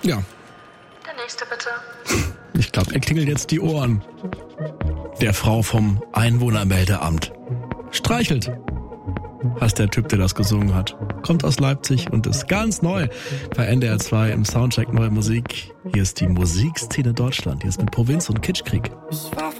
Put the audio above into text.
Ja. Der nächste bitte. Ich glaube, er klingelt jetzt die Ohren. Der Frau vom Einwohnermeldeamt. Streichelt. Heißt der Typ, der das gesungen hat. Kommt aus Leipzig und ist ganz neu bei NDR 2 im Soundcheck Neue Musik. Hier ist die Musikszene Deutschland. Hier ist mit Provinz und Kitschkrieg.